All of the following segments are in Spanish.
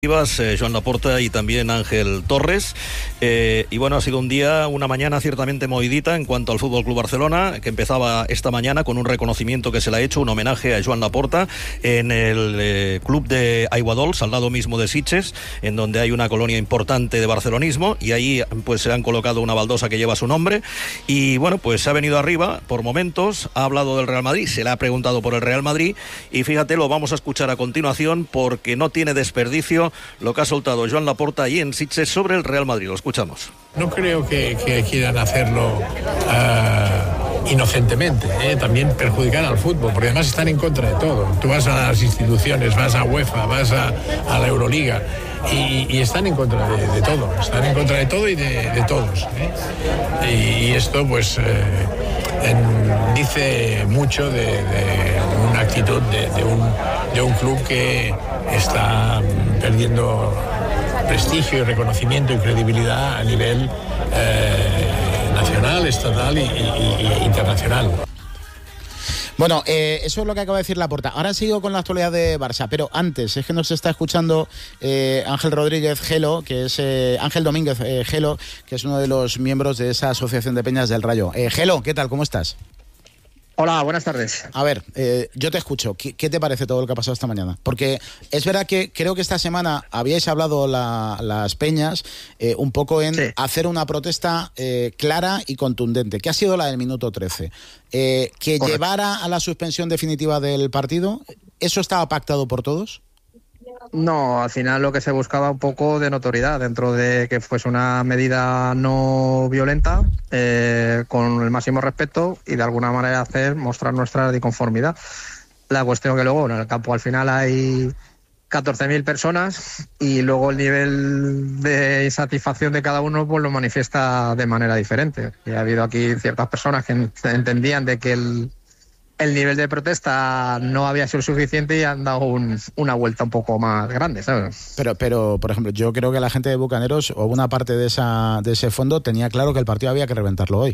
Joan Laporta y también Ángel Torres, y bueno, ha sido una mañana ciertamente movidita en cuanto al Fútbol Club Barcelona, que empezaba esta mañana con un reconocimiento que se le ha hecho, un homenaje a Joan Laporta en el club de Aiguadols, al lado mismo de Sitges, en donde hay una colonia importante de barcelonismo, y ahí pues se han colocado una baldosa que lleva su nombre, y bueno, pues se ha venido arriba por momentos, ha hablado del Real Madrid, se le ha preguntado por el Real Madrid, y fíjate, lo vamos a escuchar a continuación porque no tiene desperdicio lo que ha soltado Joan Laporta ahí en Sitges sobre el Real Madrid. Lo escuchamos. No creo que quieran hacerlo inocentemente, también perjudicar al fútbol, porque además están en contra de todo. Tú vas a las instituciones, vas a UEFA, vas a la Euroliga y están en contra de todo, están en contra de todo y de todos. Y esto pues dice mucho de una actitud de un club que está perdiendo prestigio y reconocimiento y credibilidad a nivel nacional, estatal e internacional. Bueno, eso es lo que acaba de decir Laporta. Ahora sigo con la actualidad de Barça, pero antes es que nos está escuchando Ángel Rodríguez Gelo, que es Ángel Domínguez Gelo, que es uno de los miembros de esa asociación de peñas del Rayo. Gelo, ¿qué tal? ¿Cómo estás? Hola, buenas tardes. A ver, yo te escucho. ¿Qué te parece todo lo que ha pasado esta mañana? Porque es verdad que creo que esta semana habíais hablado las peñas un poco en hacer una protesta clara y contundente, que ha sido la del minuto 13. Que Correcto. Llevara a la suspensión definitiva del partido, ¿eso estaba pactado por todos? No, al final lo que se buscaba un poco de notoriedad dentro de que fuese una medida no violenta, con el máximo respeto y de alguna manera mostrar nuestra disconformidad. La cuestión que luego en el campo al final hay 14.000 personas y luego el nivel de insatisfacción de cada uno pues lo manifiesta de manera diferente. Y ha habido aquí ciertas personas que entendían de que el nivel de protesta no había sido suficiente y han dado una vuelta un poco más grande, ¿sabes? Pero, por ejemplo, yo creo que la gente de Bucaneros o una parte de ese fondo tenía claro que el partido había que reventarlo hoy.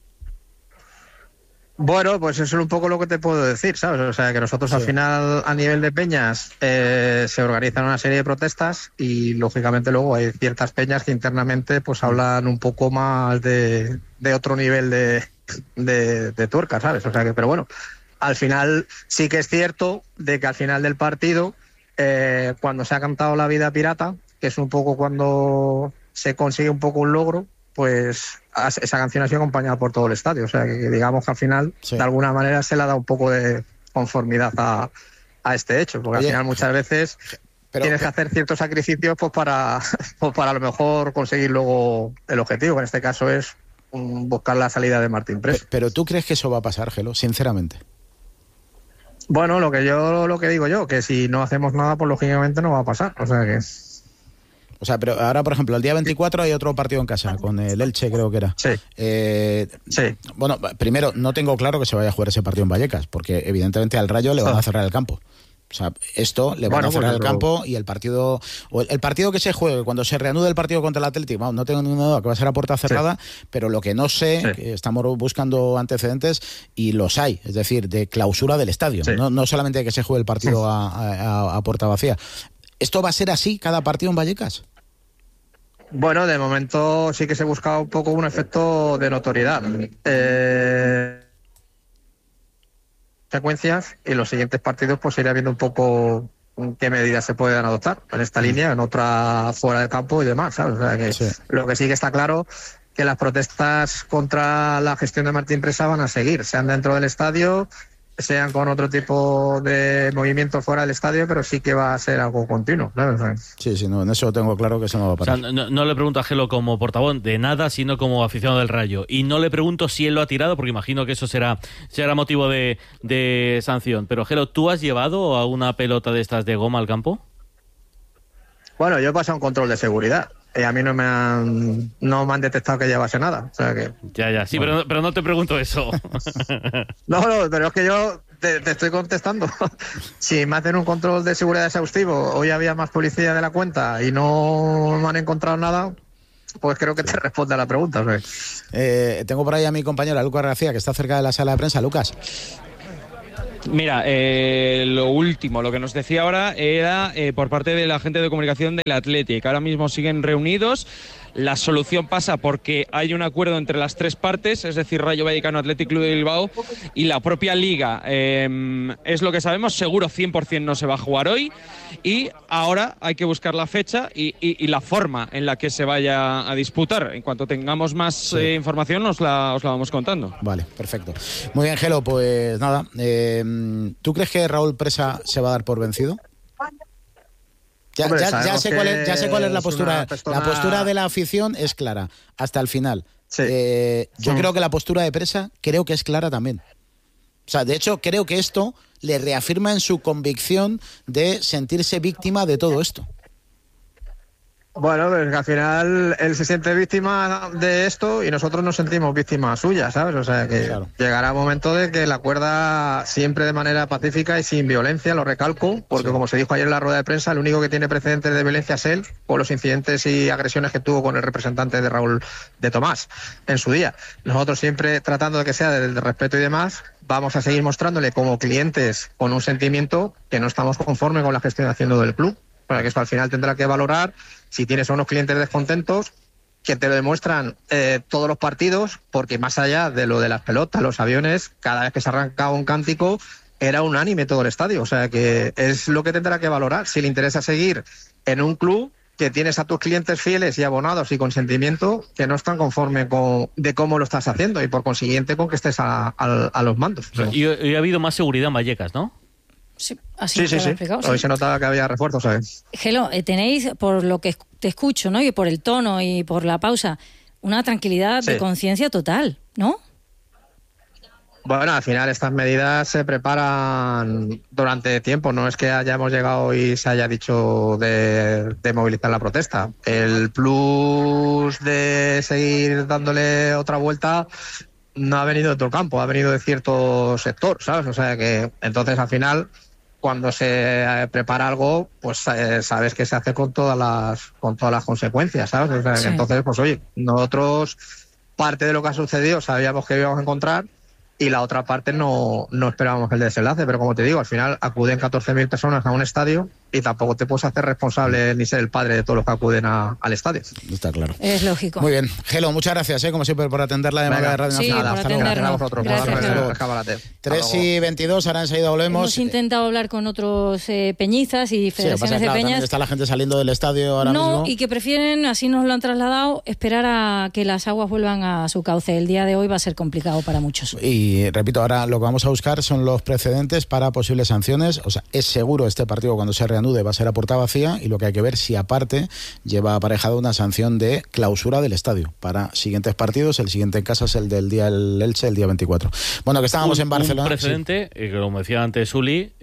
Bueno, pues eso es un poco lo que te puedo decir, ¿sabes? O sea, que nosotros al final, a nivel de peñas, se organizan una serie de protestas y, lógicamente, luego hay ciertas peñas que internamente pues hablan un poco más de otro nivel de tuerca, ¿sabes? O sea que, pero bueno, al final sí que es cierto de que al final del partido, cuando se ha cantado La Vida Pirata, que es un poco cuando se consigue un poco un logro, pues esa canción ha sido acompañada por todo el estadio. O sea que digamos que al final, de alguna manera, se le ha dado un poco de conformidad a este hecho, porque al final muchas veces tienes que hacer ciertos sacrificios pues para a lo mejor conseguir luego el objetivo, que en este caso es buscar la salida de Martín Pres. Pero ¿tú crees que eso va a pasar, Gelo, sinceramente? Bueno, lo que digo yo, que si no hacemos nada, pues lógicamente no va a pasar. O sea, pero ahora, por ejemplo, el día 24 hay otro partido en casa, con el Elche, creo que era. Sí. Sí. Bueno, primero, no tengo claro que se vaya a jugar ese partido en Vallecas, porque evidentemente al Rayo le van a cerrar el campo. O sea, esto le van a cerrar el campo y el partido que se juegue, cuando se reanude el partido contra el Atlético, no tengo ninguna duda que va a ser a puerta cerrada, pero lo que no sé, que estamos buscando antecedentes y los hay, es decir, de clausura del estadio, no solamente de que se juegue el partido a puerta vacía. ¿Esto va a ser así cada partido en Vallecas? Bueno, de momento sí que se busca un poco un efecto de notoriedad. Consecuencias y los siguientes partidos pues irá viendo un poco qué medidas se pueden adoptar en esta línea, en otra fuera del campo y demás, ¿sabes? O sea que lo que sí que está claro que las protestas contra la gestión de Martín Presa van a seguir, sean dentro del estadio, sean con otro tipo de movimientos fuera del estadio, pero sí que va a ser algo continuo, ¿sabes? Sí, no, en eso tengo claro que eso no va a parar. O sea, no le pregunto a Gelo como portavoz de nada, sino como aficionado del Rayo. Y no le pregunto si él lo ha tirado, porque imagino que eso será motivo de sanción. Pero, Gelo, ¿tú has llevado a una pelota de estas de goma al campo? Bueno, yo he pasado un control de seguridad. A mí no me han detectado que llevase nada. O sea que... Ya, sí, bueno. pero no te pregunto eso. No, pero es que yo te estoy contestando. Si me hacen un control de seguridad exhaustivo, hoy había más policía de la cuenta y no me han encontrado nada, pues creo que te responde a la pregunta. Tengo por ahí a mi compañera Lucas García, que está cerca de la sala de prensa. Lucas. Mira, lo último, lo que nos decía ahora era por parte de la gente de comunicación del Athletic. Ahora mismo siguen reunidos. La solución pasa porque hay un acuerdo entre las tres partes, es decir, Rayo Vallecano, Athletic Club de Bilbao y la propia Liga. Es lo que sabemos, seguro 100% no se va a jugar hoy y ahora hay que buscar la fecha y la forma en la que se vaya a disputar. En cuanto tengamos más información os la vamos contando. Vale, perfecto. Muy bien, Gelo, pues nada. ¿Tú crees que Raúl Presa se va a dar por vencido? Ya sé cuál es la postura. La postura de la afición es clara, hasta el final. Sí. Yo creo que la postura de Presa creo que es clara también. O sea, de hecho, creo que esto le reafirma en su convicción de sentirse víctima de todo esto. Bueno, pues que al final él se siente víctima de esto y nosotros nos sentimos víctimas suyas, ¿sabes? O sea que llegará el momento de que la acuerda siempre de manera pacífica y sin violencia, lo recalco, porque como se dijo ayer en la rueda de prensa, el único que tiene precedentes de violencia es él, por los incidentes y agresiones que tuvo con el representante de Raúl de Tomás en su día. Nosotros siempre tratando de que sea desde el respeto y demás, vamos a seguir mostrándole como clientes con un sentimiento que no estamos conformes con la gestión haciendo del club. Para que esto al final tendrá que valorar si tienes a unos clientes descontentos que te lo demuestran todos los partidos, porque más allá de lo de las pelotas, los aviones, cada vez que se arrancaba un cántico era unánime todo el estadio, o sea que es lo que tendrá que valorar, si le interesa seguir en un club que tienes a tus clientes fieles y abonados y con sentimiento que no están conformes de cómo lo estás haciendo y por consiguiente con que estés a los mandos. Y ha habido más seguridad en Vallecas, ¿no? Sí. Hoy se notaba que había refuerzos, ¿sabes? Gelo, tenéis, por lo que te escucho, ¿no? Y por el tono y por la pausa, una tranquilidad de conciencia total, ¿no? Bueno, al final estas medidas se preparan durante tiempo, no es que hayamos llegado y se haya dicho de movilizar la protesta. El plus de seguir dándole otra vuelta no ha venido de todo el campo, ha venido de cierto sector, ¿sabes? O sea que entonces al final, cuando se prepara algo, pues sabes que se hace con todas las consecuencias, ¿sabes? O sea, que entonces, pues oye, nosotros parte de lo que ha sucedido sabíamos que íbamos a encontrar y la otra parte no esperábamos el desenlace, pero como te digo, al final acuden 14.000 personas a un estadio y tampoco te puedes hacer responsable ni ser el padre de todos los que acuden al estadio. Está claro. Es lógico. Muy bien. Gelo, muchas gracias, como siempre, por atender la llamada de Radio Nacional. Hasta luego. Gracias a vosotros. Gracias. 3:22, ahora enseguida volvemos. Hemos intentado hablar con otros peñizas y federaciones de peñas. Está la gente saliendo del estadio ahora mismo. No, y que prefieren, así nos lo han trasladado, esperar a que las aguas vuelvan a su cauce. El día de hoy va a ser complicado para muchos. Y repito, ahora lo que vamos a buscar son los precedentes para posibles sanciones. O sea, es seguro este partido cuando se reanude va a ser a puerta vacía y lo que hay que ver si aparte lleva aparejado una sanción de clausura del estadio para siguientes partidos. El siguiente en casa es el del día el Elche, el día 24. Bueno, que estábamos en Barcelona. Un precedente, como decía antes Uli,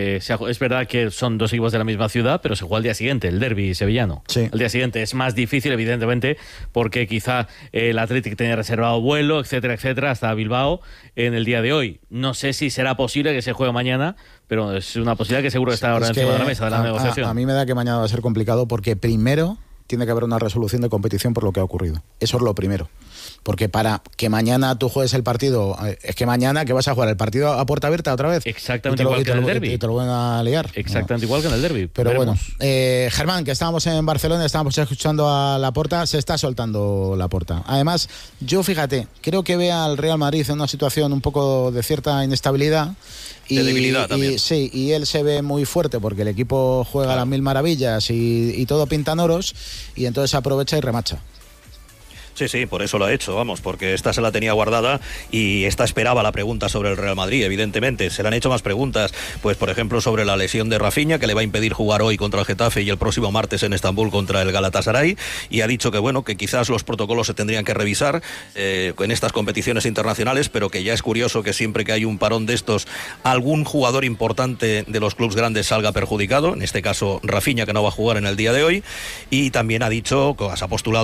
es verdad que son dos equipos de la misma ciudad, pero se juega al día siguiente, el derbi sevillano. Sí. El día siguiente es más difícil, evidentemente, porque quizá el Athletic tenía reservado vuelo, etcétera, etcétera, hasta Bilbao en el día de hoy. No sé si será posible que se juegue mañana, pero es una posibilidad que seguro está ahora encima de la mesa de la negociación. A mí me da que mañana va a ser complicado porque primero tiene que haber una resolución de competición por lo que ha ocurrido. Eso es lo primero. Porque para que mañana tú juegues el partido, es que mañana que vas a jugar el partido a puerta abierta otra vez. Exactamente igual que en el derbi. Y te lo van a liar. Exactamente igual que en el derbi. Pero veremos. Bueno, Germán, que estábamos en Barcelona, estábamos escuchando a Laporta, se está soltando Laporta. Además, yo fíjate, creo que ve al Real Madrid en una situación un poco de cierta inestabilidad. De debilidad también. Sí, y él se ve muy fuerte porque el equipo juega a las mil maravillas y todo pintan oros y entonces aprovecha y remacha. Sí, por eso lo ha hecho, vamos, porque esta se la tenía guardada y esta esperaba la pregunta sobre el Real Madrid, evidentemente. Se le han hecho más preguntas, pues por ejemplo sobre la lesión de Rafinha, que le va a impedir jugar hoy contra el Getafe y el próximo martes en Estambul contra el Galatasaray, y ha dicho que bueno, que quizás los protocolos se tendrían que revisar en estas competiciones internacionales, pero que ya es curioso que siempre que hay un parón de estos, algún jugador importante de los clubes grandes salga perjudicado, en este caso Rafinha, que no va a jugar en el día de hoy, y también ha dicho, se ha postulado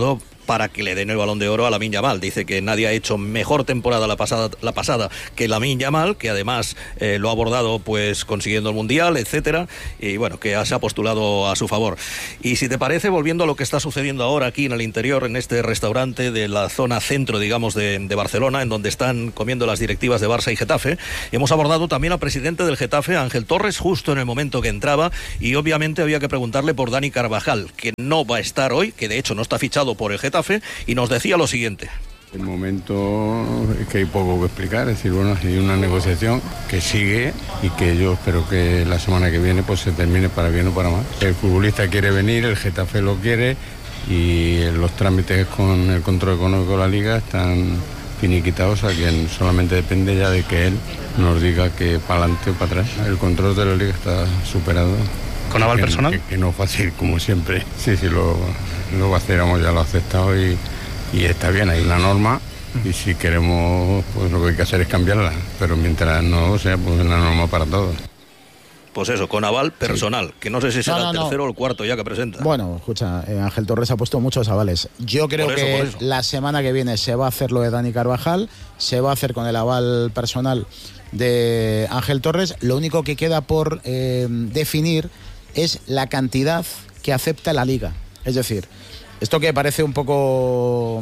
para que le den el Balón de Oro a Lamine Yamal. Dice que nadie ha hecho mejor temporada la pasada que Lamine Yamal, que además lo ha abordado pues consiguiendo el Mundial, etcétera, y bueno, que se ha postulado a su favor. Y si te parece, volviendo a lo que está sucediendo ahora aquí en el interior, en este restaurante de la zona centro, digamos, de Barcelona, en donde están comiendo las directivas de Barça y Getafe, hemos abordado también al presidente del Getafe, Ángel Torres, justo en el momento que entraba, y obviamente había que preguntarle por Dani Carvajal, que no va a estar hoy, que de hecho no está fichado por el Getafe, y nos decía lo siguiente. El momento es que hay poco que explicar, es decir, bueno, hay una negociación que sigue y que yo espero que la semana que viene pues se termine para bien o para mal. El futbolista quiere venir, el Getafe lo quiere y los trámites con el control económico de la Liga están finiquitados, a quien solamente depende ya de que él nos diga que para adelante o para atrás. El control de la Liga está superado. ¿Con aval personal? Que no es fácil, como siempre. Sí, lo va a hacer, ya lo ha aceptado y está bien, hay una norma y si queremos, pues lo que hay que hacer es cambiarla, pero mientras no sea, pues una norma para todos. Pues eso, con aval personal, que no sé si será el tercero o el cuarto ya que presenta. Bueno, escucha, Ángel Torres ha puesto muchos avales. Yo creo que la semana que viene se va a hacer lo de Dani Carvajal, se va a hacer con el aval personal de Ángel Torres. Lo único que queda por definir es la cantidad que acepta la Liga. Es decir, esto que parece un poco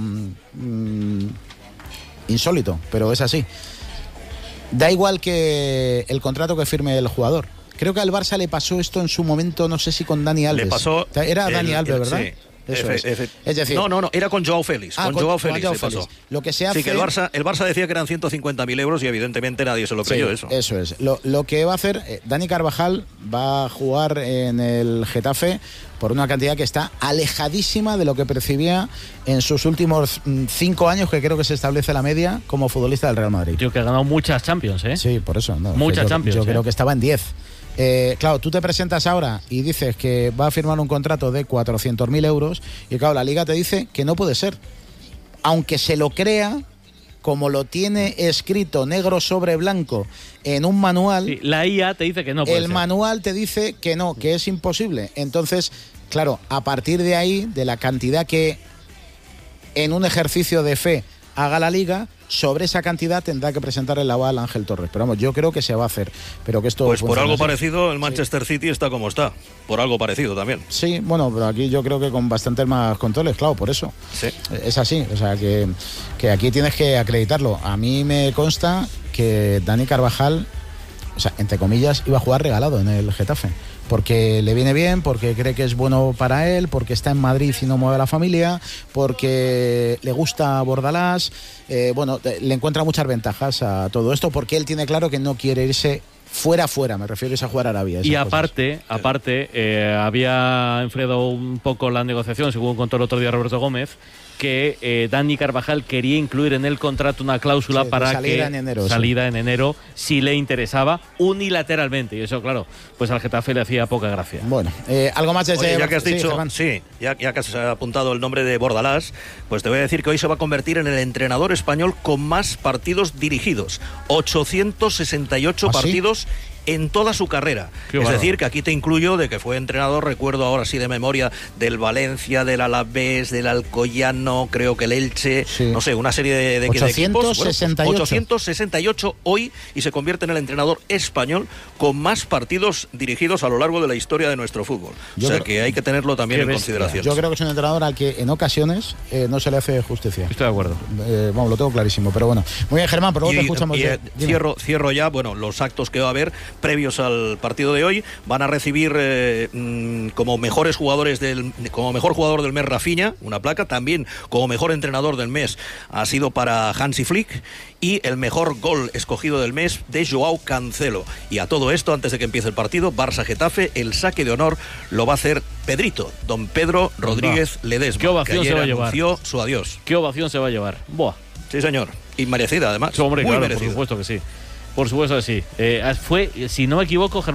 insólito, pero es así. Da igual que el contrato que firme el jugador. Creo que al Barça le pasó esto en su momento, no sé si con Dani Alves. Le pasó. Era Dani Alves, ¿verdad? Sí. Eso es decir, no, era con Joao Félix. Con Joao Félix se pasó. Lo que se hace... Sí, que el Barça decía que eran 150.000 euros y evidentemente nadie se lo creyó eso. Eso es. Lo que va a hacer Dani Carvajal va a jugar en el Getafe por una cantidad que está alejadísima de lo que percibía en sus últimos 5 años, que creo que se establece la media como futbolista del Real Madrid. Yo que ha ganado muchas Champions, ¿eh? Sí, por eso. Muchas Champions. Yo creo que estaba en 10. Claro, tú te presentas ahora y dices que va a firmar un contrato de 400.000 euros y claro, la Liga te dice que no puede ser. Aunque se lo crea, como lo tiene escrito negro sobre blanco en un manual... Sí, la IA te dice que no puede ser. El manual te dice que no, que es imposible. Entonces, claro, a partir de ahí, de la cantidad que en un ejercicio de fe haga la Liga, sobre esa cantidad tendrá que presentar el aval Ángel Torres. Pero vamos, yo creo que se va a hacer. Pero que esto pues por algo parecido el Manchester City está como está. Por algo parecido también. Sí, bueno, pero aquí yo creo que con bastantes más controles, claro, por eso. Sí. Es así, o sea, que aquí tienes que acreditarlo. A mí me consta que Dani Carvajal, o sea, entre comillas, iba a jugar regalado en el Getafe. Porque le viene bien, porque cree que es bueno para él, porque está en Madrid y no mueve a la familia, porque le gusta Bordalás, le encuentra muchas ventajas a todo esto, porque él tiene claro que no quiere irse fuera, me refiero a jugar a Arabia. Y aparte, había enfriado un poco la negociación, según contó el otro día Roberto Gómez, que Dani Carvajal quería incluir en el contrato una cláusula para salida en enero si le interesaba unilateralmente, y eso claro, pues al Getafe le hacía poca gracia. Bueno, algo más desde... Oye, ya que has dicho, ya que has apuntado el nombre de Bordalás, pues te voy a decir que hoy se va a convertir en el entrenador español con más partidos dirigidos, 868 partidos en toda su carrera. Es decir, que aquí te incluyo de que fue entrenador, recuerdo ahora sí de memoria, del Valencia, del Alavés, del Alcoyano, creo que el Elche, no sé, una serie de 868. Bueno, 868 hoy, y se convierte en el entrenador español con más partidos dirigidos a lo largo de la historia de nuestro fútbol. Que hay que tenerlo también en consideración. Yo creo que es un entrenador al que en ocasiones no se le hace justicia. Estoy de acuerdo. Vamos, lo tengo clarísimo, pero bueno. Muy bien, Germán, pero luego te escuchamos. Cierro ya, bueno, los actos que va a haber previos al partido de hoy. Van a recibir como mejor jugador del mes Rafinha, una placa. También como mejor entrenador del mes ha sido para Hansi Flick, y el mejor gol escogido del mes de Joao Cancelo. Y a todo esto, antes de que empiece el partido, Barça-Getafe, el saque de honor lo va a hacer Pedrito, don Pedro Rodríguez Ledesma. ¿Qué ovación que ayer se va a llevar? Anunció su adiós. ¿Qué ovación se va a llevar? Buah. Sí, señor. Y merecida, además. Hombre, muy claro, merecida. por supuesto que sí. Por supuesto que sí. Fue, si no me equivoco, Germán,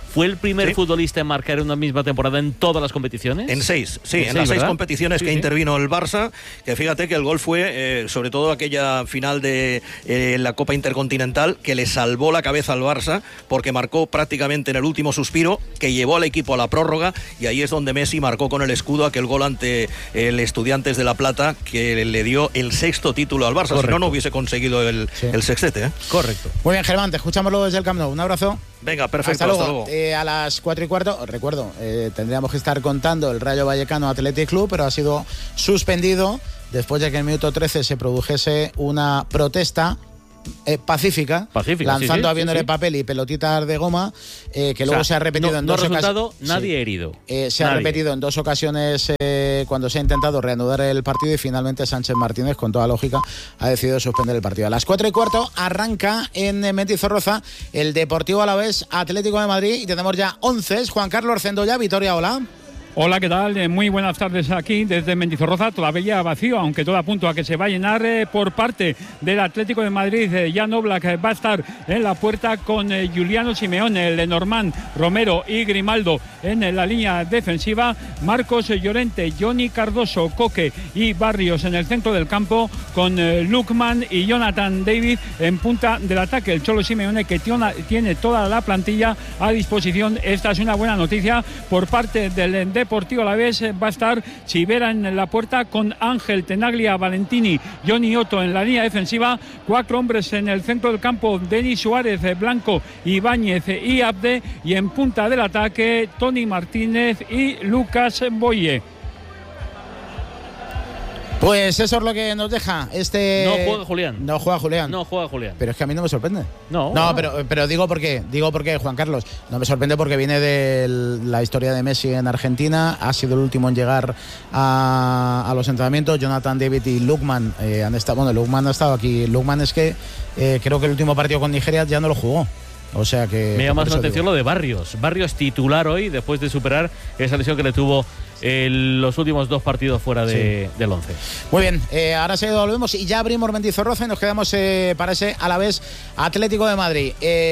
¿Fue el primer futbolista en marcar en una misma temporada en todas las competiciones? En 6, sí, en las 6 competiciones que intervino el Barça, que fíjate que el gol fue sobre todo aquella final de la Copa Intercontinental que le salvó la cabeza al Barça porque marcó prácticamente en el último suspiro, que llevó al equipo a la prórroga, y ahí es donde Messi marcó con el escudo aquel gol ante el Estudiantes de La Plata que le dio el 6º título al Barça. Correcto. Si no hubiese conseguido el sextete. Correcto. Muy bien, Germán, te escuchamos luego desde el Camp Nou. Un abrazo. Venga, perfecto, hasta luego. A las 4:15, recuerdo, tendríamos que estar contando el Rayo Vallecano Athletic Club, pero ha sido suspendido después de que en el minuto 13 se produjese una protesta pacífica, lanzando aviones de papel y pelotitas de goma, que luego se ha repetido en dos ocasiones. Nadie herido. Se ha repetido en 2 ocasiones cuando se ha intentado reanudar el partido, y finalmente Sánchez Martínez, con toda lógica, ha decidido suspender el partido. A las 4:15 arranca en Mendizorroza el Deportivo Alavés Atlético de Madrid, y tenemos ya 11. Juan Carlos Arcendo ya. Vitoria, hola. Hola, ¿qué tal? Muy buenas tardes aquí desde Mendizorroza, todavía vacío, aunque todo apunta a que se va a llenar por parte del Atlético de Madrid. Jan Oblak va a estar en la puerta con Juliano Simeone, Lenormand, Romero y Grimaldo en la línea defensiva, Marcos Llorente, Johnny Cardoso, Coque y Barrios en el centro del campo, con Lukman y Jonathan David en punta del ataque. El Cholo Simeone, que tiene toda la plantilla a disposición. Esta es una buena noticia por parte del Deportivo Alavés. Va a estar Chivera en la puerta con Ángel, Tenaglia, Valentini, Johnny Otto en la línea defensiva. 4 hombres en el centro del campo: Denis Suárez, Blanco, Ibáñez y Abde. Y en punta del ataque, Tony Martínez y Lucas Boye. Pues eso es lo que nos deja este... No juega Julián. No juega Julián. No juega Julián. Pero es que a mí no me sorprende. No, pero digo por qué, Juan Carlos. No me sorprende porque viene de la historia de Messi en Argentina. Ha sido el último en llegar a los entrenamientos. Jonathan David y Lukman han estado... Bueno, Lukman ha estado aquí. Lukman es que creo que el último partido con Nigeria ya no lo jugó. O sea que... Me llama más la atención lo de Barrios. Barrios titular hoy, después de superar esa lesión que le tuvo los últimos 2 partidos fuera del 11. Muy bien, ahora se volvemos y ya abrimos Mendizorroza y nos quedamos para ese Alavés Atlético de Madrid.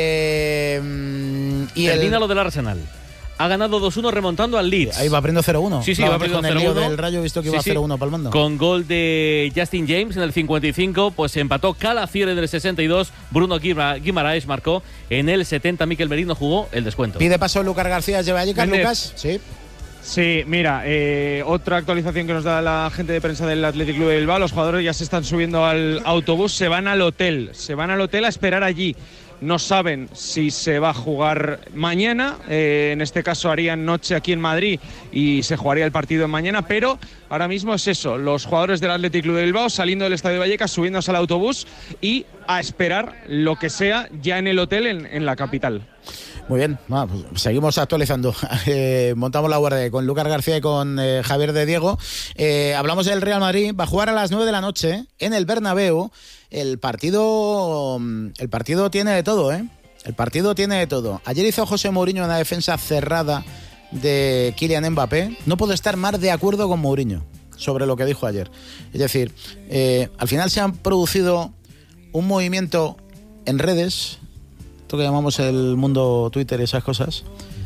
Termina lo del Arsenal. Ha ganado 2-1 remontando al Leeds. Ahí va abriendo 0-1. Sí, va abriendo 0-1. Con el lío del Rayo he visto que iba 0-1 palmando. Con gol de Justin James en el 55, pues se empató Calafiore en el 62, Bruno Guimaraes marcó en el 70, Mikel Merino jugó el descuento. Pide paso Lucas García, lleva allí, Lucas. Sí. Sí, mira, otra actualización que nos da la gente de prensa del Athletic Club de Bilbao: los jugadores ya se están subiendo al autobús, se van al hotel a esperar allí. No saben si se va a jugar mañana, en este caso harían noche aquí en Madrid y se jugaría el partido mañana, pero ahora mismo es eso, los jugadores del Athletic Club de Bilbao saliendo del Estadio de Vallecas, subiéndose al autobús y a esperar lo que sea ya en el hotel en la capital. Muy bien, pues seguimos actualizando. Montamos la guardia con Lucas García y con Javier de Diego. Hablamos del Real Madrid, va a jugar a las 9 de la noche en el Bernabéu. El partido tiene de todo, ¿eh? El partido tiene de todo. Ayer hizo José Mourinho una defensa cerrada de Kylian Mbappé. No puedo estar más de acuerdo con Mourinho sobre lo que dijo ayer. Es decir, al final se han producido un movimiento en redes, esto que llamamos el mundo Twitter y esas cosas,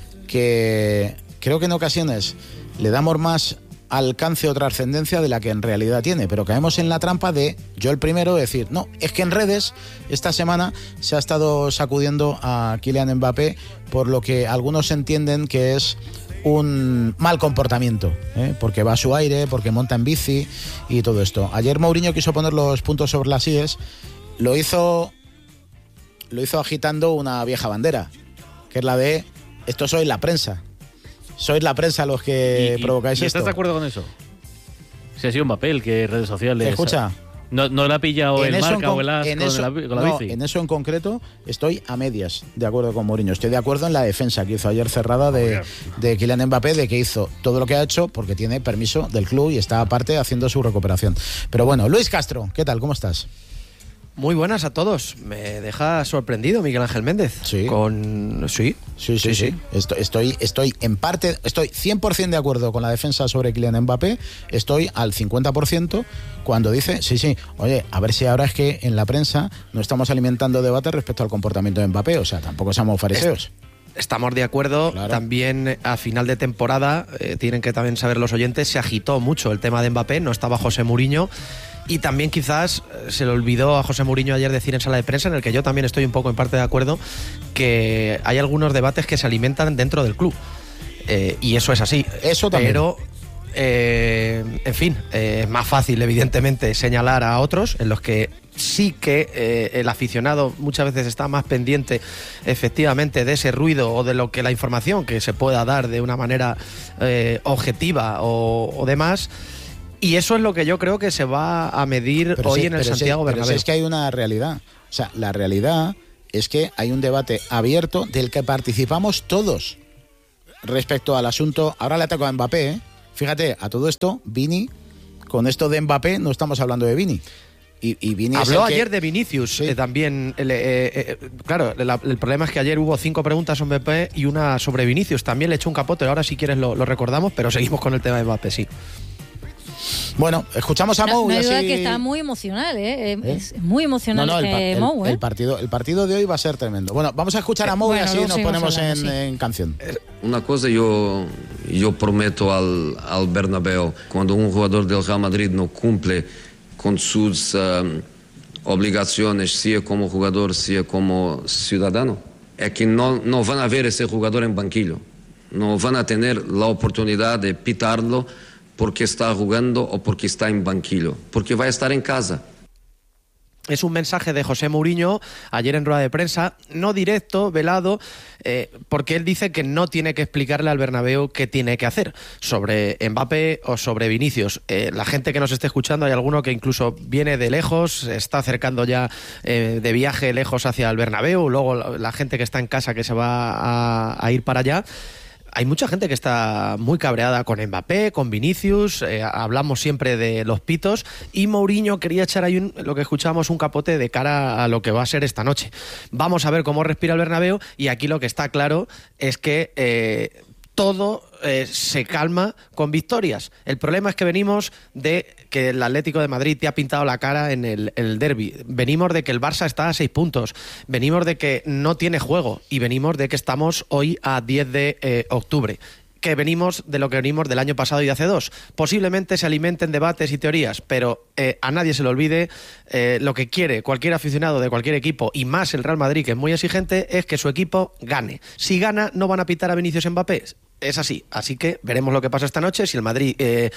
que creo que en ocasiones le damos más alcance o trascendencia de la que en realidad tiene, pero caemos en la trampa de, yo el primero, decir, no, es que en redes esta semana se ha estado sacudiendo a Kylian Mbappé por lo que algunos entienden que es un mal comportamiento, porque va a su aire, porque monta en bici y todo esto. Ayer Mourinho quiso poner los puntos sobre las íes, lo hizo agitando una vieja bandera, que es la de, esto sois la prensa. Sois la prensa los que provocáis esto. ¿Estás de acuerdo con eso? Si ha sido un papel que redes sociales... Escucha. No le ha pillado el Marca o el As con la bici. En eso en concreto estoy a medias de acuerdo con Mourinho. Estoy de acuerdo en la defensa que hizo ayer cerrada de Kylian Mbappé, de que hizo todo lo que ha hecho porque tiene permiso del club y está aparte haciendo su recuperación. Pero bueno, Luis Castro, ¿qué tal? ¿Cómo estás? Muy buenas a todos. Me deja sorprendido Miguel Ángel Méndez. Sí. Sí. Estoy en parte, estoy 100% de acuerdo con la defensa sobre Kylian Mbappé. Estoy al 50% cuando dice, oye, a ver si ahora es que en la prensa no estamos alimentando debate respecto al comportamiento de Mbappé. O sea, tampoco seamos fariseos. Estamos de acuerdo, claro. También a final de temporada, tienen que también saber los oyentes, se agitó mucho el tema de Mbappé, no estaba José Mourinho, y también quizás se le olvidó a José Mourinho ayer decir en sala de prensa, en el que yo también estoy un poco en parte de acuerdo, que hay algunos debates que se alimentan dentro del club, y eso es así. Eso también. Pero en fin, es más fácil evidentemente señalar a otros en los que sí que el aficionado muchas veces está más pendiente efectivamente de ese ruido o de lo que la información que se pueda dar de una manera objetiva o demás, y eso es lo que yo creo que se va a medir hoy en el Santiago Bernabéu. Pero es que hay una realidad, o sea, la realidad es que hay un debate abierto del que participamos todos respecto al asunto. Ahora le ataco a Mbappé, ¿eh? Fíjate, a todo esto, Vini, con esto de Mbappé no estamos hablando de Vini. Y Vini habló ayer de Vinicius, sí. También. Claro, el problema es que ayer hubo 5 preguntas sobre Mbappé y una sobre Vinicius. También le echó un capote, ahora si quieres lo recordamos, pero seguimos con el tema de Mbappé, sí. Bueno, escuchamos a Mou. No hay y duda así... que está muy emocional, Es muy emocional Mou, el partido de hoy va a ser tremendo. Bueno, vamos a escuchar a Mou y así nos ponemos en canción. Una cosa yo prometo al Bernabéu, cuando un jugador del Real Madrid no cumple con sus obligaciones, sea como jugador, sea como ciudadano, es que no van a ver ese jugador en banquillo, no van a tener la oportunidad de pitarlo porque está jugando o porque está en banquillo, porque va a estar en casa. Es un mensaje de José Mourinho ayer en rueda de prensa, no directo, velado, porque él dice que no tiene que explicarle al Bernabéu qué tiene que hacer sobre Mbappé o sobre Vinicius. La gente que nos esté escuchando, hay alguno que incluso viene de lejos, se está acercando ya de viaje lejos hacia el Bernabéu, luego la gente que está en casa que se va a ir para allá. Hay mucha gente que está muy cabreada con Mbappé, con Vinicius, hablamos siempre de los pitos, y Mourinho quería echar ahí lo que escuchábamos, un capote de cara a lo que va a ser esta noche. Vamos a ver cómo respira el Bernabéu, y aquí lo que está claro es que todo se calma con victorias. El problema es que venimos de que el Atlético de Madrid te ha pintado la cara en el derbi. Venimos de que el Barça está a 6 puntos. Venimos de que no tiene juego. Y venimos de que estamos hoy a 10 de octubre. Que venimos de lo que venimos del año pasado y de hace 2. Posiblemente se alimenten debates y teorías, pero a nadie se le olvide lo que quiere cualquier aficionado de cualquier equipo, y más el Real Madrid, que es muy exigente, es que su equipo gane. Si gana, no van a pitar a Vinicius Mbappé. Es así que veremos lo que pasa esta noche. Si el Madrid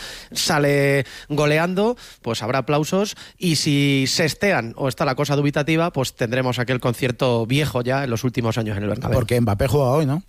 sale goleando, pues habrá aplausos, y si se estean o está la cosa dubitativa, pues tendremos aquel concierto viejo ya en los últimos años en el Bernabéu. Porque Mbappé juega hoy, ¿no?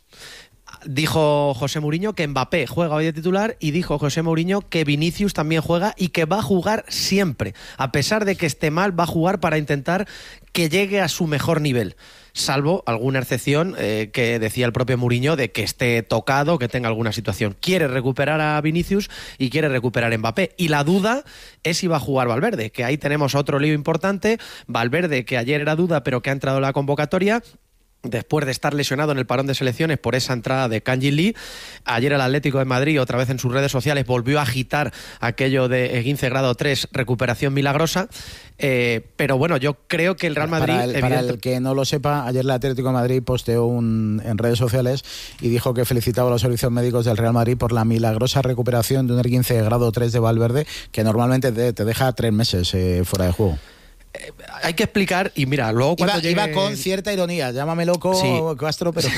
Dijo José Mourinho que Mbappé juega hoy de titular, y dijo José Mourinho que Vinicius también juega y que va a jugar siempre. A pesar de que esté mal, va a jugar para intentar que llegue a su mejor nivel. Salvo alguna excepción que decía el propio Mourinho de que esté tocado, que tenga alguna situación. Quiere recuperar a Vinicius y quiere recuperar a Mbappé. Y la duda es si va a jugar Valverde, que ahí tenemos otro lío importante. Valverde, que ayer era duda, pero que ha entrado en la convocatoria después de estar lesionado en el parón de selecciones por esa entrada de Kangin Lee. Ayer el Atlético de Madrid, otra vez en sus redes sociales, volvió a agitar aquello de esguince grado 3, recuperación milagrosa. Pero bueno, yo creo que el Real Madrid... Para el que no lo sepa, ayer el Atlético de Madrid posteó en redes sociales y dijo que felicitaba a los servicios médicos del Real Madrid por la milagrosa recuperación de un esguince de grado 3 de Valverde, que normalmente te deja 3 meses fuera de juego. Hay que explicar, y mira, luego cuando iba con cierta ironía, llámame loco, sí. Castro, pero...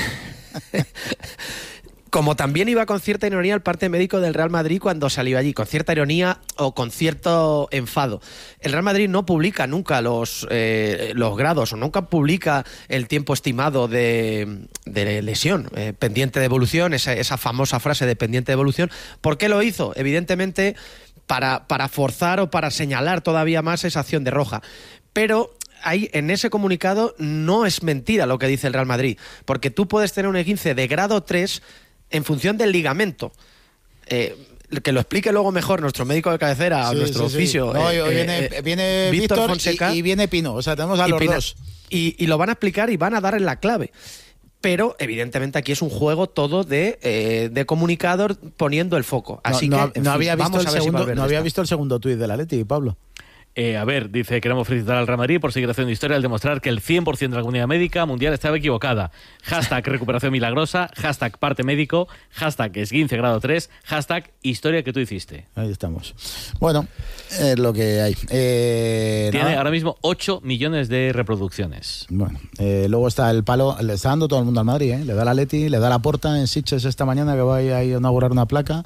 Como también iba con cierta ironía el parte médico del Real Madrid cuando salió allí, con cierta ironía o con cierto enfado. El Real Madrid no publica nunca los grados, o nunca publica el tiempo estimado de lesión, pendiente de evolución, esa famosa frase de pendiente de evolución. ¿Por qué lo hizo? Evidentemente para forzar o para señalar todavía más esa acción de roja. Pero ahí, en ese comunicado, no es mentira lo que dice el Real Madrid, porque tú puedes tener un esguince de grado 3 en función del ligamento. Que lo explique luego mejor nuestro médico de cabecera, nuestro fisio. No, viene Víctor Fonseca y viene Pino, o sea, tenemos a los dos. Y lo van a explicar y van a dar en la clave. Pero, evidentemente, aquí es un juego todo de comunicador poniendo el foco. Así no había visto el segundo tuit del Atleti, Pablo. Dice, queremos felicitar al Real Madrid por seguir haciendo historia al demostrar que el 100% de la comunidad médica mundial estaba equivocada. Hashtag recuperación milagrosa, hashtag parte médico, hashtag esguince grado 3, hashtag historia que tú hiciste. Ahí estamos. Bueno, es lo que hay. Tiene ahora mismo 8 millones de reproducciones. Bueno, luego está el palo, le está dando todo el mundo al Madrid, le da la Leti, le da la Porta en Sitges esta mañana que va a ir a inaugurar una placa.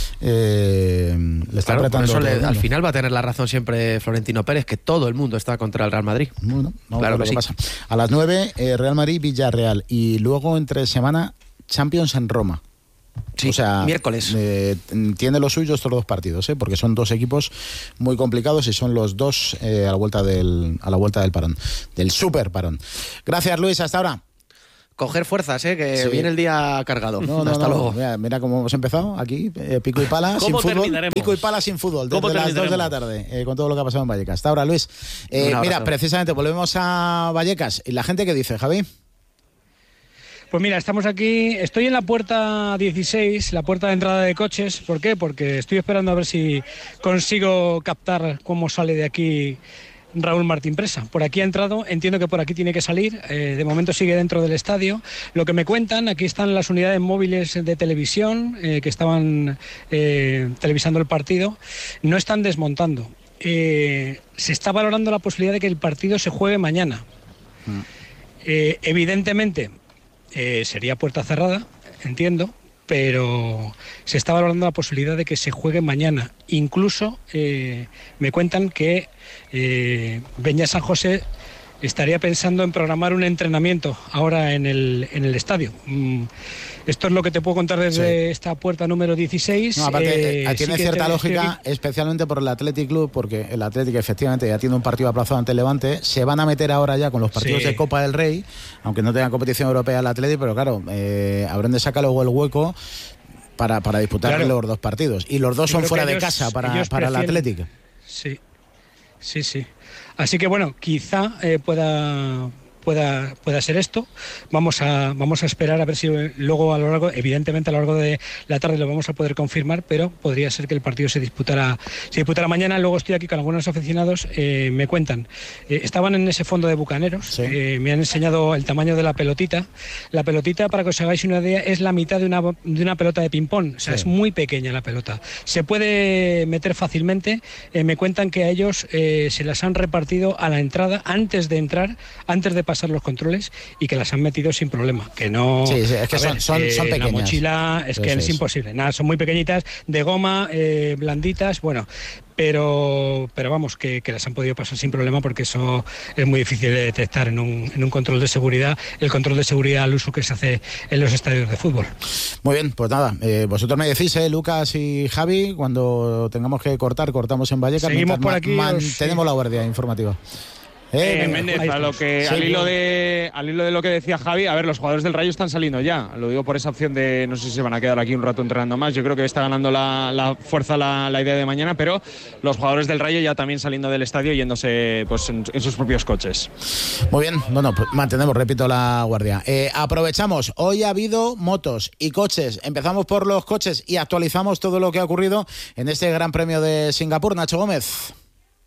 Le está apretando por eso al final va a tener la razón siempre Florentino Pérez, que todo el mundo está contra el Real Madrid. Bueno, claro que sí. Pasa. A las 9, Real Madrid-Villarreal, y luego entre semana Champions en Roma. Sí, o sea, miércoles. Tiene los suyos estos dos partidos, porque son dos equipos muy complicados y son los dos a la vuelta del parón, del super parón. Gracias, Luis, hasta ahora. Coger fuerzas, que sí. Viene el día cargado. Hasta luego. Mira cómo hemos empezado aquí, pico y pala sin fútbol. Pico y pala sin fútbol, desde las 2 de la tarde, con todo lo que ha pasado en Vallecas. Hasta ahora, Luis. Mira, precisamente volvemos a Vallecas. ¿Y la gente qué dice, Javi? Pues mira, estamos aquí, estoy en la puerta 16, la puerta de entrada de coches. ¿Por qué? Porque estoy esperando a ver si consigo captar cómo sale de aquí Raúl Martín Presa. Por aquí ha entrado, entiendo que por aquí tiene que salir, de momento sigue dentro del estadio. Lo que me cuentan, aquí están las unidades móviles de televisión que estaban televisando el partido, no están desmontando. Se está valorando la posibilidad de que el partido se juegue mañana. Evidentemente sería puerta cerrada, entiendo, pero se está valorando la posibilidad de que se juegue mañana. Incluso me cuentan que Beñat San José estaría pensando en programar un entrenamiento ahora en el estadio. Esto es lo que te puedo contar desde esta puerta número 16. No, aparte, tiene cierta lógica, especialmente por el Athletic Club, porque el Athletic efectivamente ya tiene un partido aplazado ante el Levante. Se van a meter ahora ya con los partidos de Copa del Rey, aunque no tengan competición europea el Athletic, pero claro, habrán de sacar luego el hueco para disputar los dos partidos. Y los dos son fuera de casa para el Athletic. Sí. Así que bueno, quizá pueda ser esto. Vamos a esperar a ver si luego evidentemente a lo largo de la tarde lo vamos a poder confirmar, pero podría ser que el partido se disputara mañana. Luego estoy aquí con algunos aficionados, me cuentan, estaban en ese fondo de bucaneros, me han enseñado el tamaño de la pelotita. La pelotita, para que os hagáis una idea, es la mitad de una pelota de ping-pong, o sea, es muy pequeña la pelota. Se puede meter fácilmente. Me cuentan que a ellos se las han repartido a la entrada, antes de pasar los controles, y que las han metido sin problema, que no... es que son pequeñas. La mochila es imposible, nada, son muy pequeñitas, de goma, blanditas, bueno, pero vamos, que las han podido pasar sin problema, porque eso es muy difícil de detectar en un control de seguridad, el control de seguridad al uso que se hace en los estadios de fútbol. Muy bien, pues nada, vosotros me decís, Lucas y Javi, cuando tengamos que cortamos en Vallecas. Seguimos por aquí. Mantenemos la guardia informativa. Méndez, al hilo de lo que decía Javi, a ver, los jugadores del Rayo están saliendo ya. Lo digo por esa opción de no sé si se van a quedar aquí un rato entrenando más. Yo creo que está ganando la fuerza la idea de mañana, pero los jugadores del Rayo ya también saliendo del estadio, yéndose pues en sus propios coches. Muy bien, bueno, pues mantenemos, repito, la guardia. Aprovechamos, hoy ha habido motos y coches. Empezamos por los coches y actualizamos todo lo que ha ocurrido en este Gran Premio de Singapur. Nacho Gómez,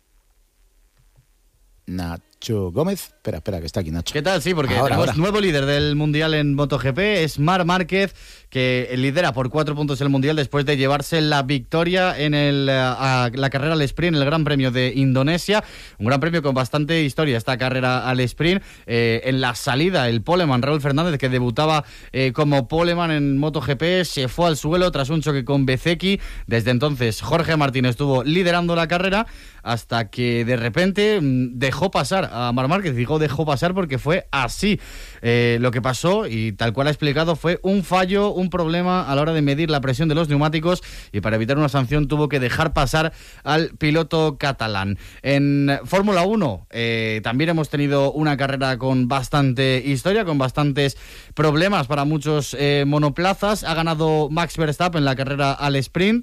espera, que está aquí Nacho. ¿Qué tal? Sí, porque tenemos nuevo líder del Mundial en MotoGP, es Marc Márquez, que lidera por 4 puntos el Mundial después de llevarse la victoria en la carrera al sprint, el Gran Premio de Indonesia. Un gran premio con bastante historia, esta carrera al sprint. En la salida, el poleman Raúl Fernández, que debutaba como poleman en MotoGP, se fue al suelo tras un choque con Bezzecchi. Desde entonces, Jorge Martín estuvo liderando la carrera hasta que de repente dejó pasar a Marc Márquez. Digo dejó pasar porque fue así. Lo que pasó, y tal cual ha explicado, fue un fallo, un problema a la hora de medir la presión de los neumáticos, y para evitar una sanción tuvo que dejar pasar al piloto catalán. En Fórmula 1 también hemos tenido una carrera con bastante historia, con bastantes problemas para muchos monoplazas. Ha ganado Max Verstappen la carrera al sprint.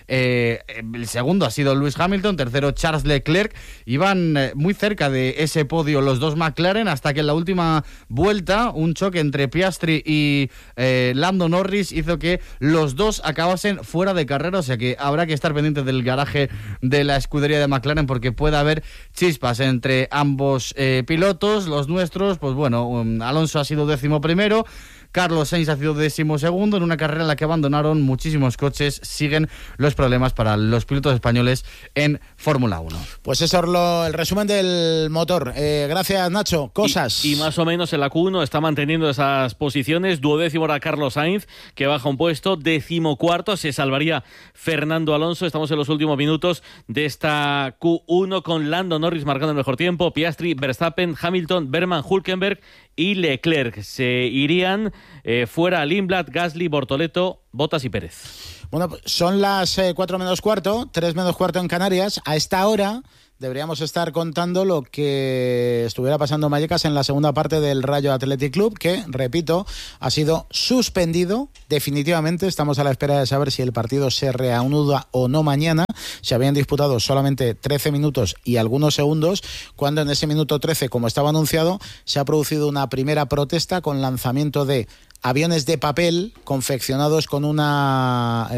El segundo ha sido Lewis Hamilton, tercero Charles Leclerc. Iban muy cerca de ese podio los dos McLaren, hasta que en la última vuelta un choque entre Piastri y Lando Norris hizo que los dos acabasen fuera de carrera. O sea que habrá que estar pendiente del garaje de la escudería de McLaren, porque puede haber chispas entre ambos pilotos. Los nuestros, pues bueno, Alonso ha sido 11º, Carlos Sainz ha sido 12º en una carrera en la que abandonaron muchísimos coches. Siguen los problemas para los pilotos españoles en Fórmula 1. Pues eso es el resumen del motor. Gracias, Nacho. Cosas. Y más o menos en la Q1 está manteniendo esas posiciones. 12º era Carlos Sainz, que baja un puesto. 14º se salvaría Fernando Alonso. Estamos en los últimos minutos de esta Q1 con Lando Norris marcando el mejor tiempo. Piastri, Verstappen, Hamilton, Berman, Hülkenberg y Leclerc. Se irían fuera Lindblad, Gasly, Bortoleto, Bottas y Pérez. Bueno, pues son las 4 menos cuarto, 3 menos cuarto en Canarias. A esta hora deberíamos estar contando lo que estuviera pasando en Vallecas en la segunda parte del Rayo Athletic Club, que, repito, ha sido suspendido definitivamente. Estamos a la espera de saber si el partido se reanuda o no mañana. Se habían disputado solamente 13 minutos y algunos segundos, cuando en ese minuto 13, como estaba anunciado, se ha producido una primera protesta con lanzamiento de aviones de papel confeccionados con una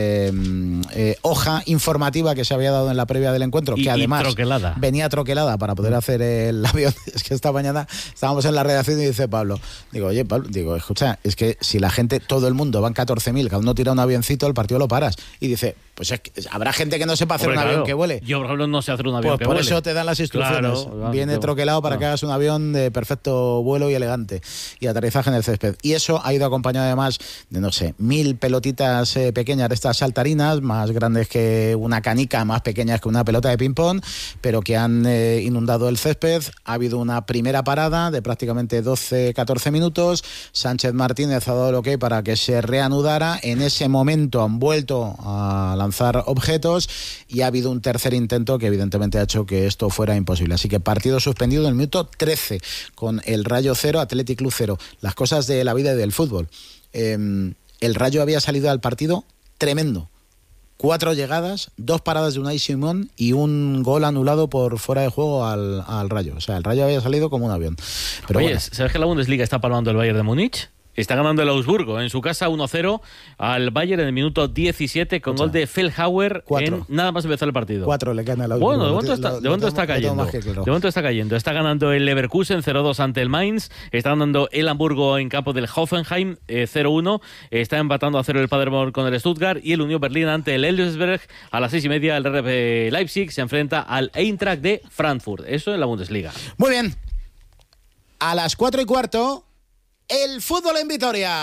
hoja informativa que se había dado en la previa del encuentro, que además venía troquelada para poder hacer el avión. Es que esta mañana estábamos en la redacción y dice Pablo, oye Pablo, escucha, es que si la gente, todo el mundo, van 14.000, cada uno tira un avioncito, el partido lo paras. Y dice, pues es que habrá gente que no sepa hacer un avión que vuele. Yo, por ejemplo, no sé hacer un avión pues que por vuele. eso te dan las instrucciones. Viene troquelado para que hagas un avión de perfecto vuelo y elegante y aterrizaje en el césped. Y eso ha ido acompañado además de, no sé, 1.000 pelotitas pequeñas de estas saltarinas, más grandes que una canica, más pequeñas que una pelota de ping-pong, pero que han inundado el césped. Ha habido una primera parada de prácticamente 12-14 minutos. Sánchez Martínez ha dado el ok para que se reanudara. En ese momento han vuelto a lanzar objetos y ha habido un tercer intento que evidentemente ha hecho que esto fuera imposible. Así que partido suspendido en el minuto 13 con el Rayo 0, Athletic Club 0. Las cosas de la vida y del fútbol. El Rayo había salido al partido tremendo. 4 llegadas, 2 paradas de Unai Simón y un gol anulado por fuera de juego al Rayo. O sea, el Rayo había salido como un avión. Pero oye, bueno. ¿sabes que la Bundesliga está palmando el Bayern de Múnich? Está ganando el Augsburgo en su casa 1-0 al Bayern en el minuto 17 con gol de Feldhauer. Nada más empezar el partido. 4 le quedan al Augsburgo. Bueno, de momento está cayendo. De momento está cayendo. Está ganando el Leverkusen 0-2 ante el Mainz. Está ganando el Hamburgo en campo del Hoffenheim 0-1. Está empatando a 0 el Paderborn con el Stuttgart. Y el Unión Berlín ante el Elversberg a las 6:30. El RB Leipzig se enfrenta al Eintracht de Frankfurt. Eso en la Bundesliga. Muy bien. A las 4:15... el fútbol en Vitoria.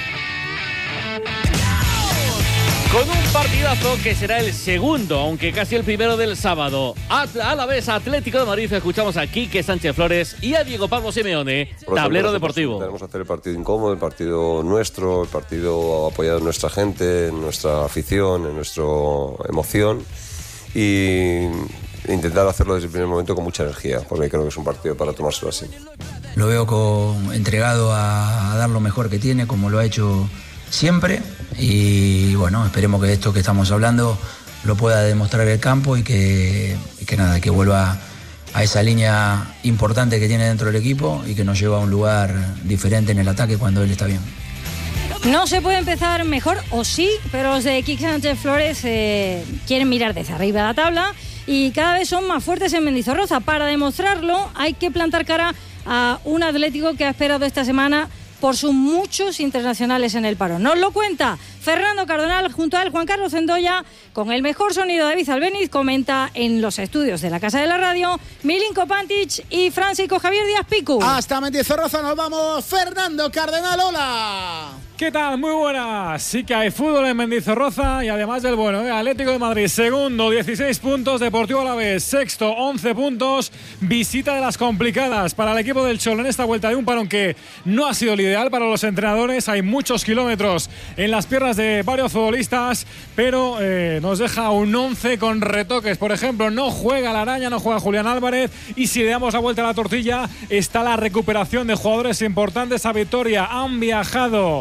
Con un partidazo que será el segundo, aunque casi el primero del sábado. A la vez Atlético de Madrid, escuchamos a Quique Sánchez Flores y a Diego Pablo Simeone, tablero deportivo. Tenemos que hacer el partido incómodo, el partido nuestro, el partido apoyado en nuestra gente, en nuestra afición, en nuestra emoción y intentar hacerlo desde el primer momento con mucha energía, porque creo que es un partido para tomárselo así. Lo veo entregado a dar lo mejor que tiene, como lo ha hecho siempre, y bueno, esperemos que esto que estamos hablando lo pueda demostrar el campo y que vuelva a esa línea importante que tiene dentro del equipo y que nos lleva a un lugar diferente en el ataque cuando él está bien. No se puede empezar mejor, o sí, pero los de Quique Sánchez Flores quieren mirar desde arriba de la tabla y cada vez son más fuertes en Mendizorroza. Para demostrarlo hay que plantar cara a un Atlético que ha esperado esta semana por sus muchos internacionales en el paro. Nos lo cuenta Fernando Cardenal junto a él, Juan Carlos Zendoya, con el mejor sonido de David Albéniz, comenta en los estudios de la Casa de la Radio Milinko Pantic y Francisco Javier Díaz Picu. Hasta Mendizorroza nos vamos, Fernando Cardenal, hola. ¿Qué tal? Muy buenas. Sí que hay fútbol en Mendizorroza y además del bueno, Atlético de Madrid, segundo, 16 puntos, Deportivo Alavés, sexto, 11 puntos, visita de las complicadas para el equipo del Cholo en esta vuelta de un parón que no ha sido el ideal para los entrenadores. Hay muchos kilómetros en las piernas de varios futbolistas, pero nos deja un 11 con retoques. Por ejemplo, no juega la Araña, no juega Julián Álvarez, y si le damos la vuelta a la tortilla, está la recuperación de jugadores importantes a Vitoria. Han viajado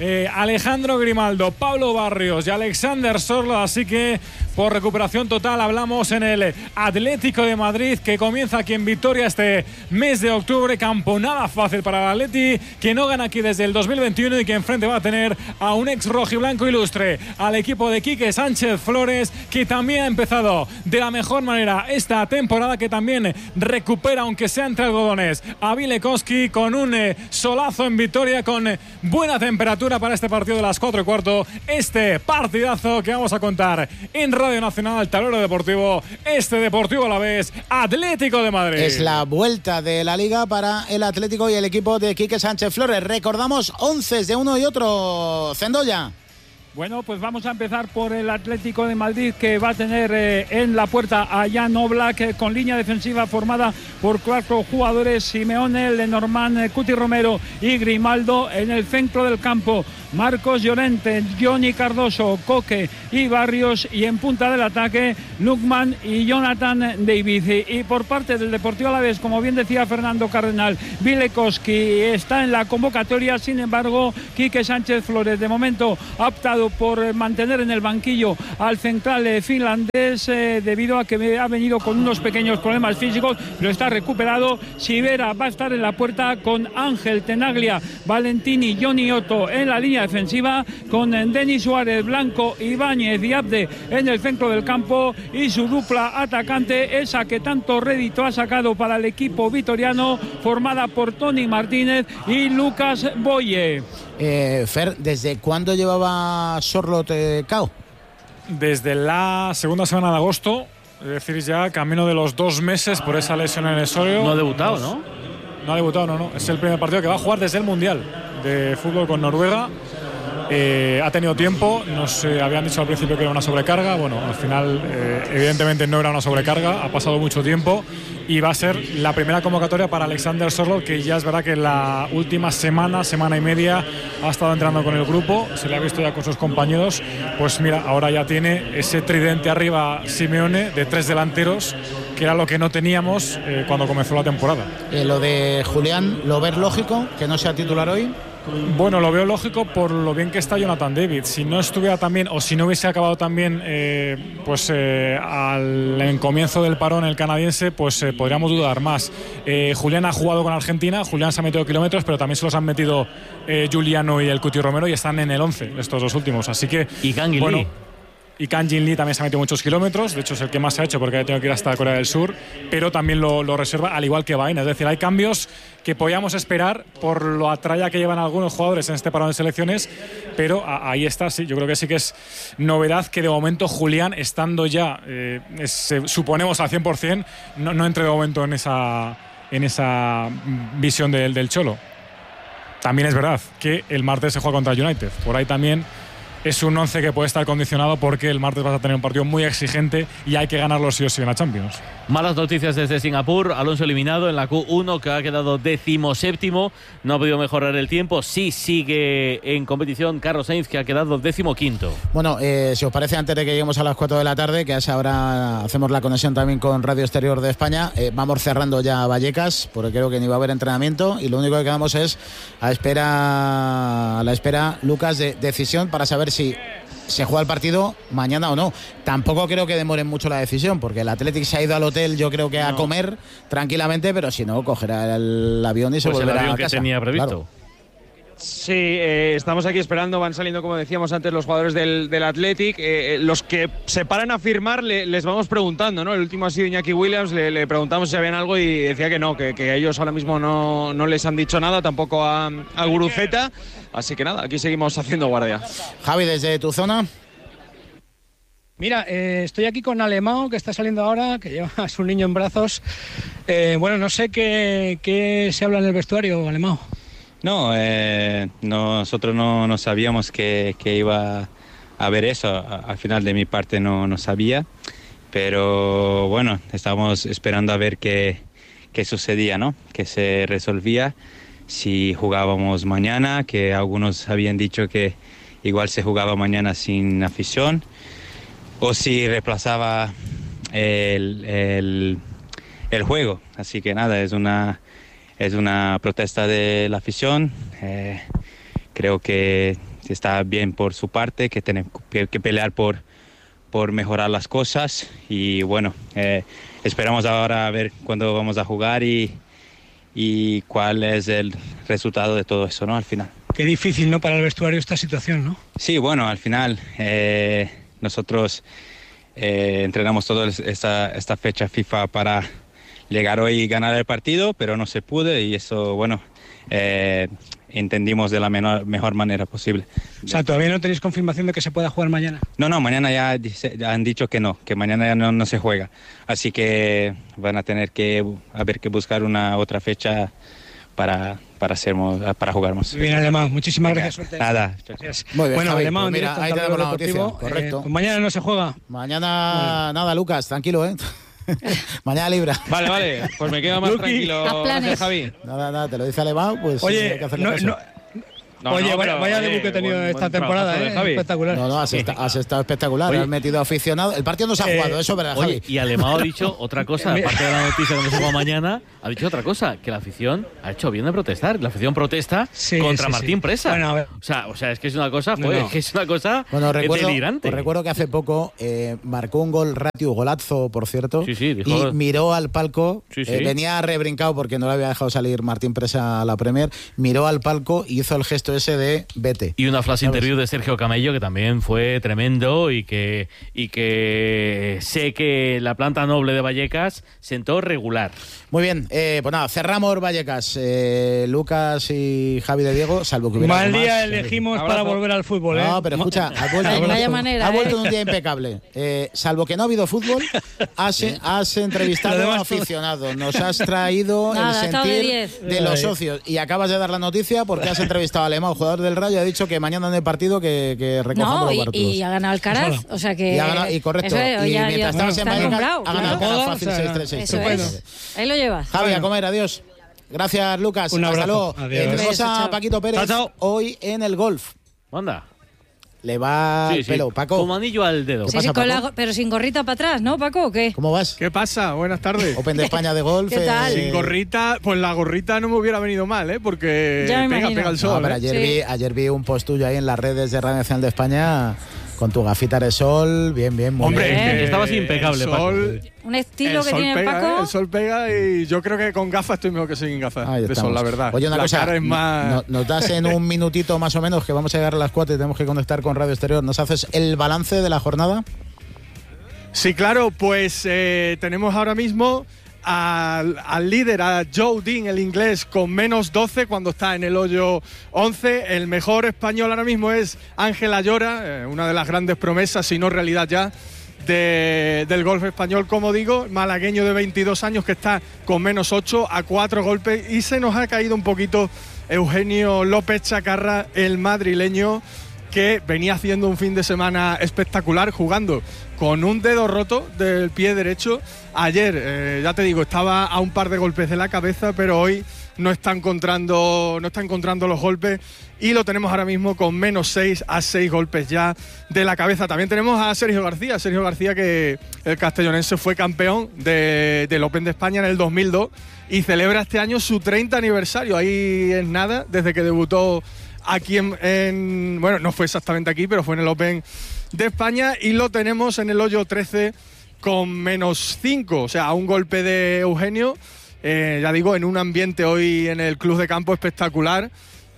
Alejandro Grimaldo, Pablo Barrios y Alexander Sørloth, así que por recuperación total hablamos en el Atlético de Madrid, que comienza aquí en Vitoria este mes de octubre. Campo nada fácil para el Atleti, que no gana aquí desde el 2021 y que enfrente va a tener a un ex rojiblanco ilustre, al equipo de Quique Sánchez Flores, que también ha empezado de la mejor manera esta temporada, que también recupera, aunque sea entre algodones, a Bilekoski con un solazo en Vitoria, con buena temperatura para este partido de las 4:15. Este partidazo que vamos a contar en Radio Nacional, Tablero Deportivo, este Deportivo Alavés, Atlético de Madrid. Es la vuelta de la Liga para el Atlético y el equipo de Quique Sánchez Flores. Recordamos 11 de uno y otro, Zendoya. Bueno, pues vamos a empezar por el Atlético de Madrid, que va a tener en la puerta a Jan Oblak, con línea defensiva formada por 4 jugadores: Simeone, Lenormand, Cuti Romero y Grimaldo. En el centro del campo, Marcos Llorente, Johnny Cardoso, Coque y Barrios, y en punta del ataque, Lukman y Jonathan David. Y por parte del Deportivo Alavés, como bien decía Fernando Cardenal, Bilekoski está en la convocatoria. Sin embargo, Quique Sánchez Flores de momento ha optado por mantener en el banquillo al central finlandés, debido a que ha venido con unos pequeños problemas físicos, pero está recuperado. Sivera va a estar en la puerta con Ángel, Tenaglia, Valentini, Johnny Otto en la línea defensiva, con Denis Suárez, Blanco, Ibáñez y Abde en el centro del campo, y su dupla atacante, esa que tanto rédito ha sacado para el equipo vitoriano, formada por Tony Martínez y Lucas Boye. Fer, ¿desde cuándo llevaba Sørloth cao? Desde la segunda semana de agosto, es decir, ya camino de los 2 meses por esa lesión en el sóleo. No ha debutado, ¿no? No ha debutado, no. Es el primer partido que va a jugar desde el Mundial de fútbol con Noruega. Ha tenido tiempo, nos habían dicho al principio que era una sobrecarga. Bueno, al final evidentemente no era una sobrecarga, ha pasado mucho tiempo y va a ser la primera convocatoria para Alexander Sørloth, que ya es verdad que la última semana y media ha estado entrenando con el grupo, se le ha visto ya con sus compañeros. Pues mira, ahora ya tiene ese tridente arriba Simeone de 3 delanteros, que era lo que no teníamos cuando comenzó la temporada. Lo de Julián, ¿lo ves lógico que no sea titular hoy? Bueno, lo veo lógico por lo bien que está Jonathan David. Si no estuviera tan bien, o si no hubiese acabado tan bien al comienzo del parón el canadiense, pues podríamos dudar más. Julián ha jugado con Argentina, Julián se ha metido kilómetros, pero también se los han metido Giuliano y el Cuti Romero, y están en el 11 estos 2 últimos. Así que, y Kang In Lee. Y Kang In Lee también se ha metido muchos kilómetros, de hecho es el que más se ha hecho porque ha tenido que ir hasta Corea del Sur, pero también lo reserva, al igual que Baena. Es decir, hay cambios que podíamos esperar por lo atraya que llevan algunos jugadores en este parón de selecciones, pero ahí está, sí, yo creo que sí que es novedad que de momento Julián, estando ya, suponemos al 100%, no entre de momento en esa visión del Cholo. También es verdad que el martes se juega contra el United, por ahí también es un 11 que puede estar condicionado porque el martes vas a tener un partido muy exigente y hay que ganarlo sí o sí en la Champions. Malas noticias desde Singapur. Alonso eliminado en la Q1, que ha quedado 17º. No ha podido mejorar el tiempo. Sí sigue en competición Carlos Sainz, que ha quedado 15º. Bueno, si os parece, antes de que lleguemos a las 4 de la tarde, que a esa hora hacemos la conexión también con Radio Exterior de España, vamos cerrando ya Vallecas, porque creo que ni va a haber entrenamiento y lo único que quedamos es a la espera, Lucas, de decisión para saber si se juega el partido mañana o no. Tampoco creo que demoren mucho la decisión, porque el Athletic se ha ido al hotel, yo creo que a comer tranquilamente, pero si no, cogerá el avión y se volverá el avión a casa. Que tenía previsto. Claro. Sí, estamos aquí esperando, van saliendo, como decíamos antes, los jugadores del Athletic. Los que se paran a firmar les vamos preguntando, ¿no? El último ha sido Iñaki Williams, le preguntamos si sabían algo y decía que no, que ellos ahora mismo no les han dicho nada, tampoco a Guruceta. Así que nada, aquí seguimos haciendo guardia. Javi, desde tu zona. Mira, estoy aquí con Alemão, que está saliendo ahora, que lleva a su niño en brazos. Bueno, no sé qué se habla en el vestuario, Alemão. No, nosotros no sabíamos que iba a haber eso. Al final, de mi parte, no sabía. Pero bueno, estamos esperando a ver qué sucedía, ¿no? Que se resolvía si jugábamos mañana, que algunos habían dicho que igual se jugaba mañana sin afición, o si reemplazaba el juego. Así que nada, es una protesta de la afición. Creo que está bien por su parte, que tiene que pelear por mejorar las cosas y bueno, esperamos ahora a ver cuándo vamos a jugar y cuál es el resultado de todo eso, ¿no? Al final. Qué difícil, ¿no? Para el vestuario esta situación, ¿no? Sí, bueno, al final nosotros entrenamos toda esta fecha FIFA para llegar hoy y ganar el partido, pero no se pudo y eso, bueno, entendimos de la mejor manera posible. O sea, ¿todavía no tenéis confirmación de que se pueda jugar mañana? No, mañana ya han dicho que mañana ya no se juega. Así que van a tener que buscar una otra fecha para jugarnos. Muy bien, Alemán, muchísimas gracias. Suerte. Nada. Gracias. Muy bien, bueno, Javi, Alemán, pues mira, ahí tenemos la noticia. Correcto. Mañana no se juega. Mañana nada, Lucas, tranquilo, ¿eh? Mañana libra. Vale, pues me quedo más tranquilo, Javi. Nada, te lo dice Alemán, pues oye, hay que hacerle caso. Vaya debut que he tenido esta temporada, espectacular. No, has estado espectacular, has metido aficionado. El partido no se ha jugado, eso, ¿verdad, Javi? Y Alemán ha dicho otra cosa, aparte de la noticia que nos jugó mañana, ha dicho otra cosa, que la afición ha hecho bien de protestar. La afición protesta contra Martín Presa. Bueno, a ver. O sea, es que es una cosa, que es una cosa delirante. Os recuerdo que hace poco marcó un gol Ratiu, golazo, por cierto, dijo, y miró al palco, sí. venía rebrincado porque no le había dejado salir Martín Presa a la Premier, miró al palco y hizo el gesto ese de vete. Y una flash interview de Sergio Camello que también fue tremendo y que sé que la planta noble de Vallecas sentó regular. Muy bien, pues nada, cerramos Vallecas, Lucas y Javi de Diego, salvo que hubiera mal día más. Elegimos para volver al fútbol, ¿eh? No, pero escucha, ha vuelto en un día impecable. Salvo que no ha habido fútbol, has entrevistado a un aficionado, nos has traído el sentir de los socios y acabas de dar la noticia porque has entrevistado a Alemán, jugador del Rayo, ha dicho que mañana en el partido que recojamos los partidos. Y ha ganado Alcaraz, o sea que... Y correcto, y mientras estabas en Vallecas, ha ganado Alcaraz fácil 6-3-6. Ahí lo llevas. Javi, a comer, adiós. Gracias, Lucas. Hasta luego. Cosa Paquito Pérez hoy en el golf. Anda. Le va el pelo, Paco. Como anillo al dedo. Sí, pero sin gorrita para atrás, ¿no, Paco? ¿O qué? ¿Cómo vas? ¿Qué pasa? Buenas tardes. Open de España de golf. ¿Qué tal? Sin gorrita, pues la gorrita no me hubiera venido mal, porque pega el sol. No, pero ayer vi un post tuyo ahí en las redes de Radio Nacional de España con tu gafita de sol, bien, muy bien. Estabas impecable, Paco. Un estilo que tiene Paco. El sol pega y yo creo que con gafas estoy mejor que sin gafas de sol, la verdad. Oye, una cosa, cara es más... nos das en un minutito más o menos, que vamos a llegar a las 4 y tenemos que conectar con Radio Exterior. ¿Nos haces el balance de la jornada? Sí, claro, pues tenemos ahora mismo al líder, a Joe Dean, el inglés, con menos 12 cuando está en el hoyo 11. El mejor español ahora mismo es Ángel Ayora, una de las grandes promesas, si no realidad ya, del golf español, como digo, malagueño de 22 años que está con menos 8 a 4 golpes. Y se nos ha caído un poquito Eugenio López Chacarra, el madrileño, que venía haciendo un fin de semana espectacular, jugando con un dedo roto del pie derecho. Ayer, ya te digo, estaba a un par de golpes de la cabeza, pero hoy no está encontrando los golpes y lo tenemos ahora mismo con menos 6 a 6 golpes ya de la cabeza. También tenemos a Sergio García, que el castellonense fue campeón del Open de España en el 2002 y celebra este año su 30 aniversario. Ahí es nada, desde que debutó aquí bueno, no fue exactamente aquí, pero fue en el Open de España, y lo tenemos en el hoyo 13 con menos 5, o sea, a un golpe de Eugenio. Ya digo, en un ambiente hoy en el club de campo espectacular,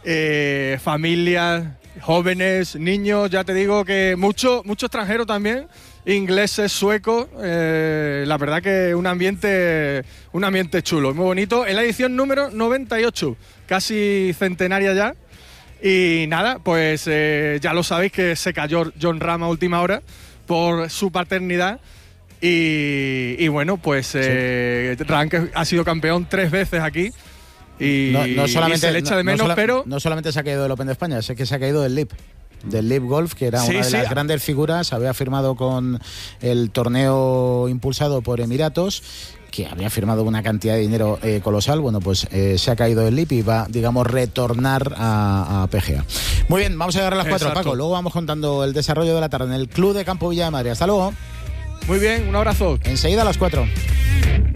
familias, jóvenes, niños, ya te digo que mucho extranjero también, ingleses, suecos, la verdad que un ambiente chulo, muy bonito, en la edición número 98, casi centenaria ya. Y nada, pues ya lo sabéis que se cayó Jon Rahm a última hora por su paternidad. Y bueno, pues Rahm, que ha sido campeón 3 veces aquí. Y se le echa de menos, pero... No solamente se ha caído del Open de España, es que se ha caído del LIV Golf, que era una de las grandes figuras. Había firmado con el torneo impulsado por Emiratos, que había firmado una cantidad de dinero colosal. Bueno, pues se ha caído el LIP y va, digamos, retornar a PGA. Muy bien, vamos a llegar a las 4, Paco. Luego vamos contando el desarrollo de la tarde en el Club de Campo Villa de Madrid. Hasta luego. Muy bien, un abrazo. Enseguida a las 4.